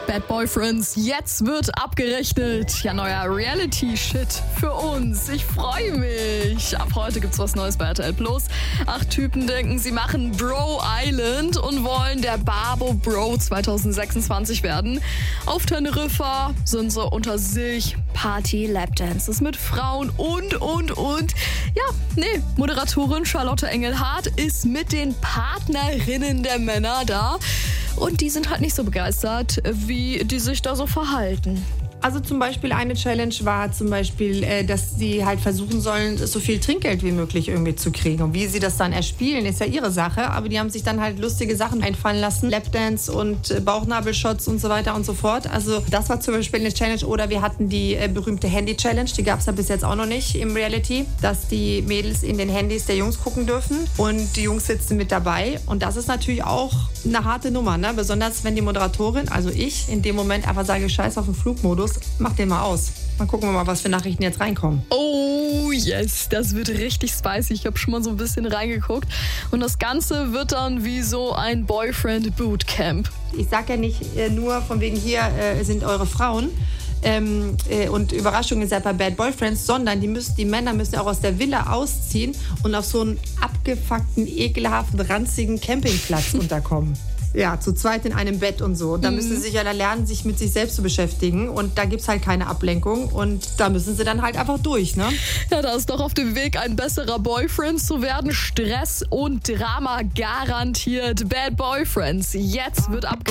Bad Boyfriends, jetzt wird abgerechnet. Ja, neuer Reality-Shit für uns. Ich freue mich. Ab heute gibt's was Neues bei RTL Plus. 8 Typen denken, sie machen Bro Island und wollen der Babo Bro 2026 werden. Auf Teneriffa sind sie unter sich. Party, Lapdances mit Frauen und. Ja, Moderatorin Charlotte Engelhardt ist mit den Partnerinnen der Männer da. Und die sind halt nicht so begeistert, wie die sich da so verhalten. Also zum Beispiel eine Challenge war dass sie halt versuchen sollen, so viel Trinkgeld wie möglich irgendwie zu kriegen. Und wie sie das dann erspielen, ist ja ihre Sache. Aber die haben sich dann halt lustige Sachen einfallen lassen. Lapdance und Bauchnabelshots und so weiter und so fort. Also das war zum Beispiel eine Challenge. Oder wir hatten die berühmte Handy-Challenge. Die gab es ja bis jetzt auch noch nicht im Reality. Dass die Mädels in den Handys der Jungs gucken dürfen. Und die Jungs sitzen mit dabei. Und das ist natürlich auch eine harte Nummer, ne? Besonders wenn die Moderatorin, also ich, in dem Moment einfach sage, scheiß auf den Flugmodus. Mach den mal aus. Mal gucken wir mal, was für Nachrichten jetzt reinkommen. Oh yes, das wird richtig spicy. Ich habe schon mal so ein bisschen reingeguckt. Und das Ganze wird dann wie so ein Boyfriend-Bootcamp. Ich sag ja nicht nur von wegen hier sind eure Frauen und Überraschung ist ja bei Bad Boyfriends, sondern die Männer müssen auch aus der Villa ausziehen und auf so einen abgefuckten, ekelhaften, ranzigen Campingplatz unterkommen. Ja, zu zweit in einem Bett und so. Da müssen sie sich ja lernen, sich mit sich selbst zu beschäftigen. Und da gibt's halt keine Ablenkung. Und da müssen sie dann halt einfach durch, ne? Ja, da ist doch auf dem Weg, ein besserer Boyfriend zu werden. Stress und Drama garantiert. Bad Boyfriends. Jetzt wird